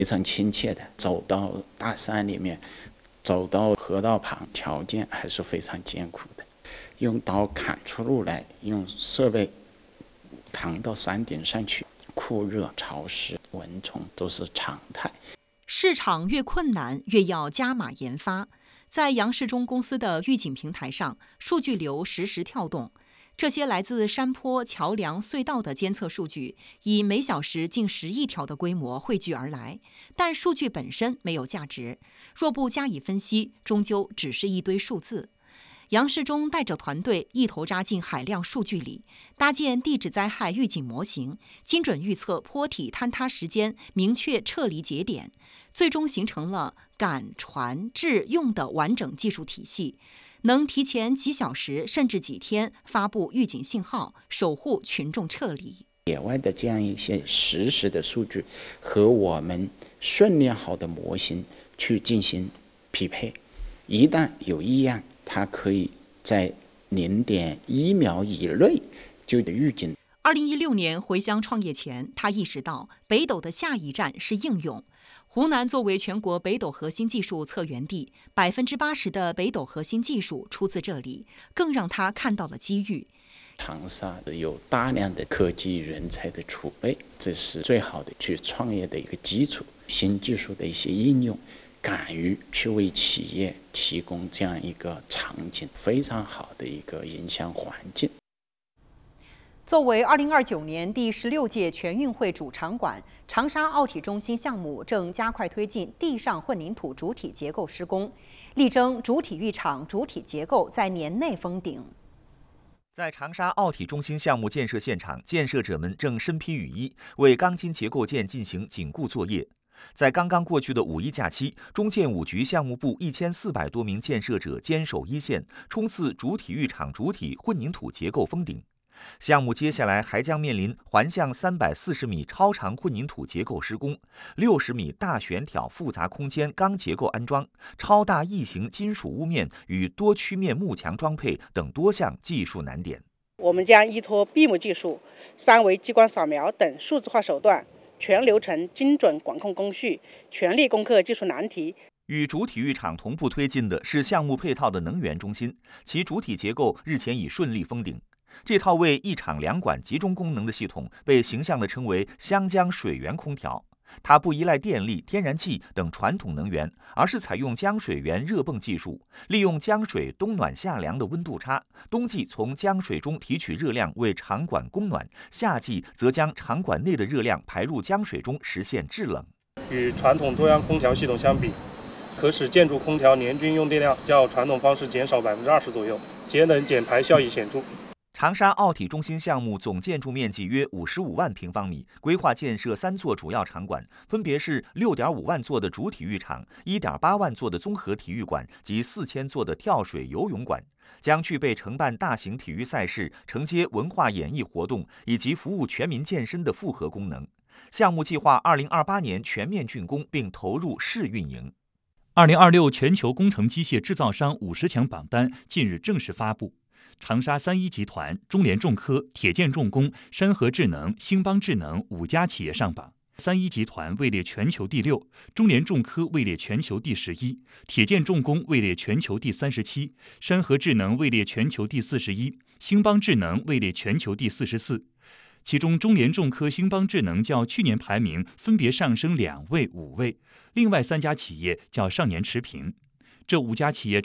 非常亲切的走到大山里面，走到河道旁，条件还是非常艰苦的。用刀砍出路来，用设备扛到山顶上去，酷热、潮湿、蚊虫都是常态。 市场越困难，越要加码研发。在杨世忠公司的预警平台上，数据流实时跳动。这些来自山坡、桥梁、隧道的监测数据，以每小时近10亿条的规模汇聚而来，但数据本身没有价值，若不加以分析，终究只是一堆数字。杨世忠带着团队一头扎进海量数据里，搭建地质灾害预警模型，精准预测坡体坍塌时间，明确撤离节点，最终形成了赶、传、治、用的完整技术体系，能提前几小时甚至几天发布预警信号，守护群众撤离。 野外的这样一些实时的数据和我们训练好的模型去进行匹配，一旦有异样，它可以在0.1秒以内就预警。 2016年回乡创业前，他意识到北斗的下一站是应用。湖南作为全国北斗核心技术策源地，80%的北斗核心技术出自这里，更让他看到了机遇。 长沙有大量的科技人才的储备，这是最好的去创业的一个基础。新技术的一些应用，敢于去为企业提供这样一个场景，非常好的一个营销环境。 作为2029年第16届全运会主场馆，长沙奥体中心项目正加快推进地上混凝土主体结构施工，力争主体育场主体结构在年内封顶。 在长沙奥体中心项目建设现场，建设者们正身披雨衣，为钢筋结构件进行紧固作业。在刚刚过去的五一假期，中建五局项目部1400多名建设者坚守一线，冲刺主体育场主体混凝土结构封顶。项目接下来还将面临环向340米超长混凝土结构施工、60米大悬挑复杂空间钢结构安装、超大异形金属屋面与多曲面幕墙装配等多项技术难点。 我们将依托 BIM 技术、3维激光扫描等数字化手段，全流程精准管控工序，全力攻克技术难题。 与主体育场同步推进的是项目配套的能源中心，其主体结构日前已顺利封顶。这套为一场两馆集中功能的系统被形象地称为湘江水源空调。它不依赖电力、天然气等传统能源，而是采用江水源热泵技术，利用江水冬暖夏凉的温度差，冬季从江水中提取热量为场馆供暖，夏季则将场馆内的热量排入江水中，实现制冷。 与传统中央空调系统相比，可使建筑空调年均用电量较传统方式减少20%左右，节能减排效益显著。 长沙奥体中心项目总建筑面积约55万平方米，规划建设3座主要场馆，分别是6.5万座的主体育场、1.8万座的综合体育馆及4000座的跳水游泳馆，将具备承办大型体育赛事、承接文化演艺活动以及服务全民健身的复合功能。项目计划2028年全面竣工并投入试运营。 2026全球工程机械制造商50强榜单近日正式发布。长沙3一集团、中联重科、铁建重工、山河智能、兴邦智能5家企业上榜。3一集团位列全球第6，中联重科位列全球第11，铁建重工位列全球第37，山河智能位列全球第41，兴邦智能位列全球第44。其中，中联重科、兴邦智能较去年排名分别上升2位、5位，另外3家企业较上年持平。这5家企业